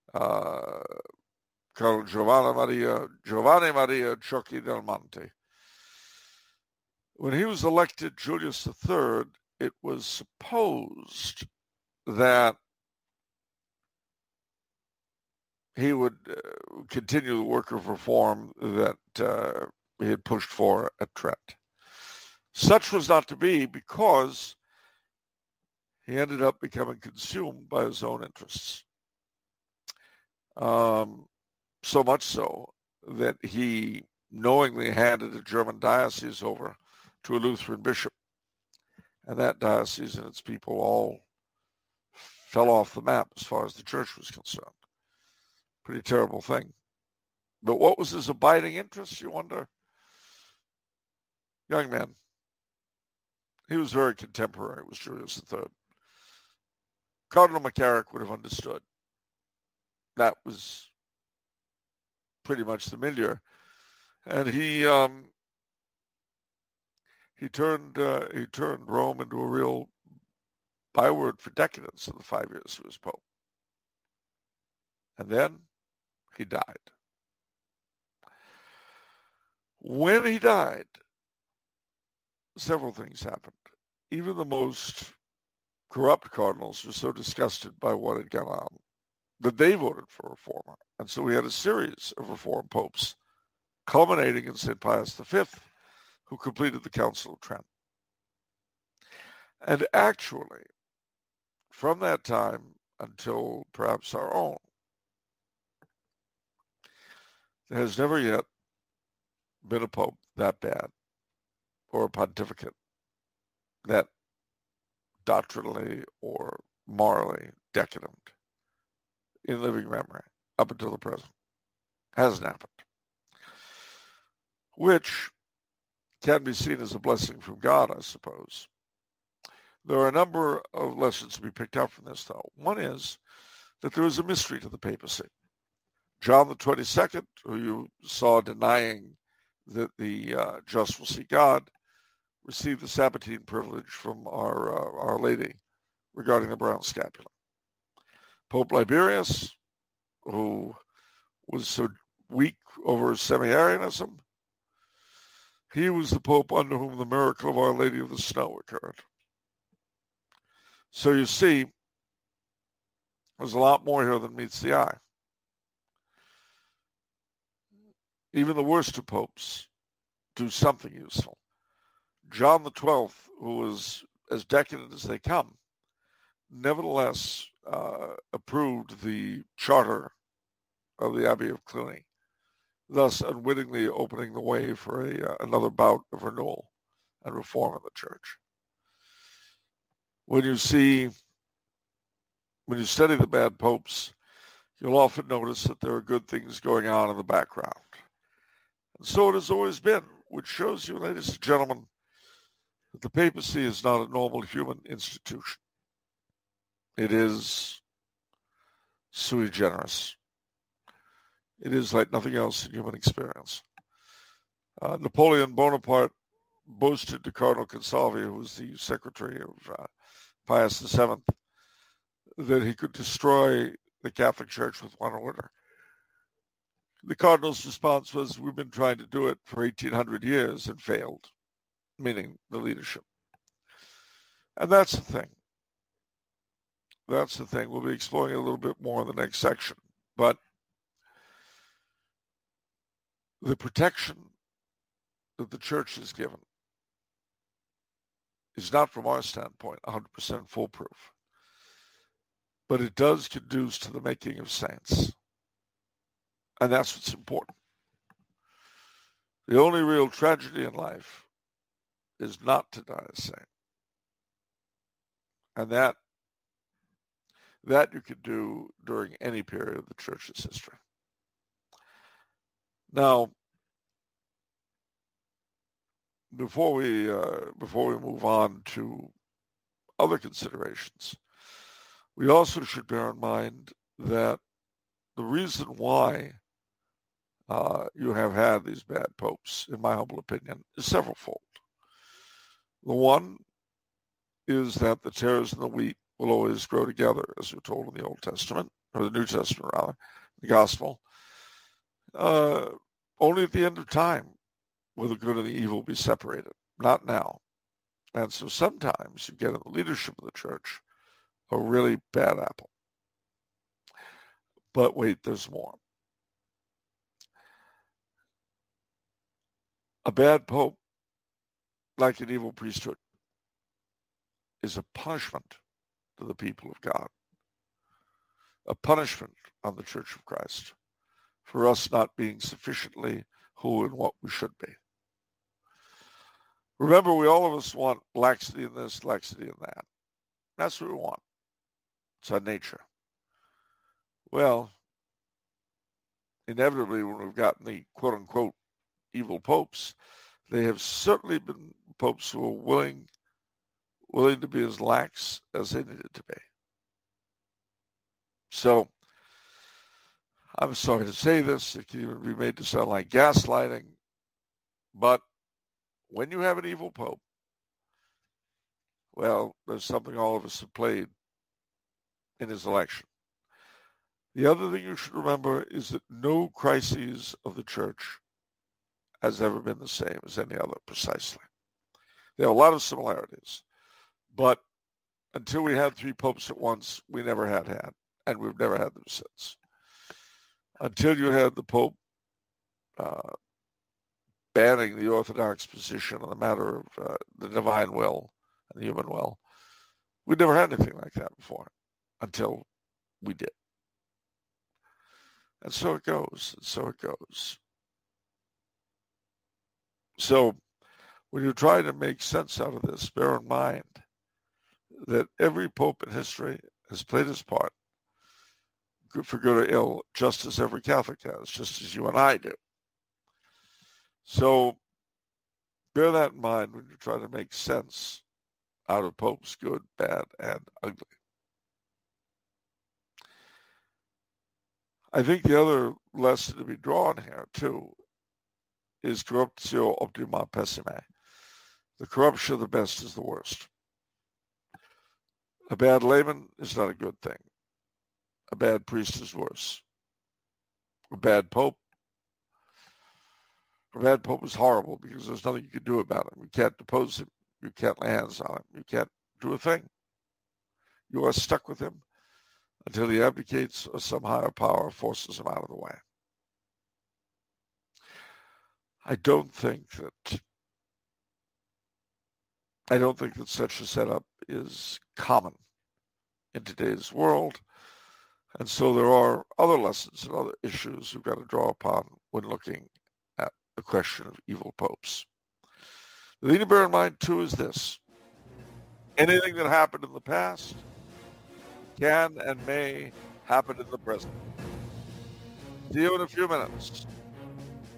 Cardinal Giovanni Maria Ciocchi del Monte. When he was elected Julius III, it was supposed that he would continue the work of reform that he had pushed for at Trent. Such was not to be because he ended up becoming consumed by his own interests. So much so that he knowingly handed a German diocese over to a Lutheran bishop. And that diocese and its people all fell off the map as far as the church was concerned. Pretty terrible thing. But what was his abiding interest, you wonder? Young man. He was very contemporary with Julius III. Cardinal McCarrick would have understood. That was pretty much the milieu. And he turned Rome into a real byword for decadence in the 5 years he was Pope. And then he died. When he died, several things happened. Even the most corrupt cardinals were so disgusted by what had gone on that they voted for a reformer. And so we had a series of reform popes, culminating in St. Pius V, who completed the Council of Trent. And actually, from that time until perhaps our own, there has never yet been a pope that bad, or a pontificate that doctrinally or morally decadent in living memory up until the present. Hasn't happened. Which can be seen as a blessing from God, I suppose. There are a number of lessons to be picked up from this, though. One is that there is a mystery to the papacy. John the 22nd, who you saw denying that the just will see God, received the Sabbatine privilege from Our Lady regarding the brown scapular. Pope Liberius, who was so weak over semi-Arianism, he was the Pope under whom the miracle of Our Lady of the Snow occurred. So you see, there's a lot more here than meets the eye. Even the worst of popes do something useful. John the 12th, who was as decadent as they come, nevertheless approved the charter of the Abbey of Cluny, thus unwittingly opening the way for another bout of renewal and reform in the church. When you study the bad popes, you'll often notice that there are good things going on in the background. And so it has always been, which shows you, ladies and gentlemen, that the papacy is not a normal human institution. It is sui generis. It is like nothing else in human experience. Napoleon Bonaparte boasted to Cardinal Consalvi, who was the secretary of Pius VII, that he could destroy the Catholic Church with one order. The Cardinal's response was, we've been trying to do it for 1,800 years and failed, meaning the leadership. And that's the thing. That's the thing. We'll be exploring it a little bit more in the next section. But the protection that the church is given is not, from our standpoint, 100% foolproof. But it does conduce to the making of saints. And that's what's important. The only real tragedy in life is not to die a saint. And that you could do during any period of the church's history. Now, before we move on to other considerations, we also should bear in mind that the reason why you have had these bad popes, in my humble opinion, is severalfold. The one is that the tares and the wheat will always grow together, as we're told in the Old Testament, or the New Testament rather, the gospel, only at the end of time will the good and the evil be separated, not now. And so sometimes you get in the leadership of the church a really bad apple. But wait, there's more. A bad pope, like an evil priesthood, is a punishment to the people of God, a punishment on the Church of Christ for us not being sufficiently who and what we should be. Remember, all of us want laxity in this, laxity in that. That's what we want. It's our nature. Well, inevitably, when we've gotten the quote-unquote evil popes, they have certainly been popes who are willing to be as lax as they needed to be. So, I'm sorry to say this, it can even be made to sound like gaslighting, but when you have an evil pope, well, there's something all of us have played in his election. The other thing you should remember is that no crisis of the church has ever been the same as any other, precisely. There are a lot of similarities, but until we had three popes at once, we never had, and we've never had them since. Until you had the Pope banning the Orthodox position on the matter of the divine will and the human will, we'd never had anything like that before, until we did. And so it goes, and so it goes. So when you're trying to make sense out of this, bear in mind that every pope in history has played his part, good for good or ill, just as every Catholic has, just as you and I do. So bear that in mind when you're trying to make sense out of popes, good, bad, and ugly. I think the other lesson to be drawn here, too, is corruptio optima pessima. The corruption of the best is the worst. A bad layman is not a good thing. A bad priest is worse. A bad pope is horrible because there's nothing you can do about him. You can't depose him. You can't lay hands on him. You can't do a thing. You are stuck with him until he abdicates or some higher power forces him out of the way. I don't think that such a setup is common in today's world. And so there are other lessons and other issues we've got to draw upon when looking at the question of evil popes. The thing to bear in mind, too, is this. Anything that happened in the past can and may happen in the present. See you in a few minutes.